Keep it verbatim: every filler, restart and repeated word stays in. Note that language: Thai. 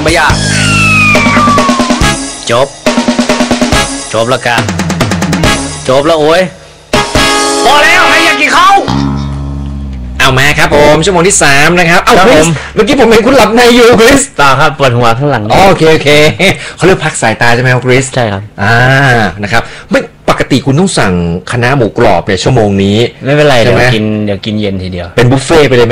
ไม่ยากจบจบแล้วกันจบแล้วโอ้ยพอแล้วใครอยากกินข้าวเอามาครับผมชั่วโมงที่สามนะครับเอ้าครับคริผสมเมื่อกี้ผมเห็นคุณหลับในอยู่คริสต่อครับปวดหัวข้างหลังอ๋อโอเคโอเคเขาเรียกพักสายตาใช่ไหมครับคริสใช่ครับอ่านะครับไม่ปกติคุณต้องสั่งคณะหมูกรอบเนี่ยชั่วโมงนี้ไม่เป็นไรใช่เดี๋ยวไหมกินเดี๋ยวกินเย็นทีเดียวเป็นบุฟเฟ่ต์ไปเลยไหม